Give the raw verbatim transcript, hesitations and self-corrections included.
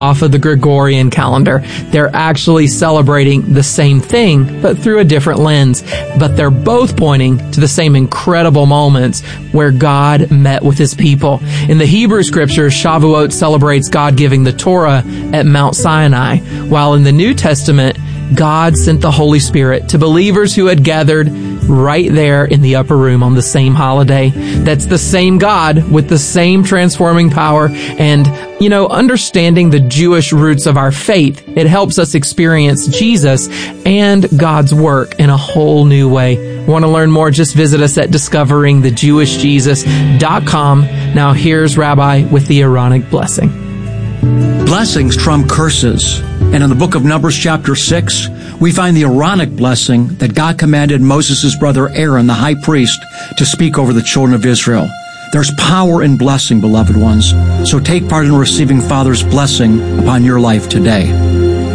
off of the Gregorian calendar. They're actually celebrating the same thing, but through a different lens. But they're both pointing to the same incredible moments where God met with His people. In the Hebrew Scriptures, Shavuot celebrates God giving the Torah at Mount Sinai, while in the New Testament, God sent the Holy Spirit to believers who had gathered right there in the upper room on the same holiday. That's the same God with the same transforming power. And, you know, understanding the Jewish roots of our faith, it helps us experience Jesus and God's work in a whole new way. Want to learn more? Just visit us at discovering the jewish jesus dot com. Now here's Rabbi with the Aaronic blessing. Blessings trump curses. And in the book of Numbers chapter six, we find the Aaronic blessing that God commanded Moses' brother Aaron, the high priest, to speak over the children of Israel. There's power in blessing, beloved ones. So take part in receiving Father's blessing upon your life today.